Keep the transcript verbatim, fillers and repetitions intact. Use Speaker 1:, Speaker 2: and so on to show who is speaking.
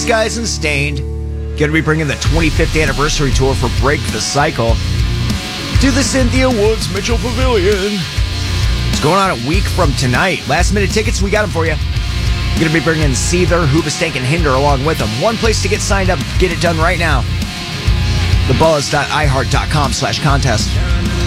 Speaker 1: Guys and Stained. Going to be bringing the twenty-fifth anniversary tour for Break the Cycle to the Cynthia Woods Mitchell Pavilion. It's going on a week from tonight. Last minute tickets, we got them for you. Going to be bringing Seether, Hoobastank, and Hinder along with them. One place to get signed up. Get it done right now. thebuzz dot i heart dot com slash contest.